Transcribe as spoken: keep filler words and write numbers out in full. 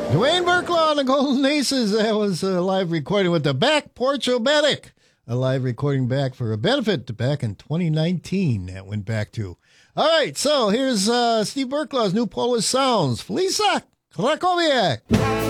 Dwayne Burklaw and the Golden Aces. That was a live recording with the Back Porch O-Matic. A live recording back for a benefit back in twenty nineteen that went back to. All right, so here's uh, Steve Burklaw's new Polish Sounds. Felisa Krakowiak.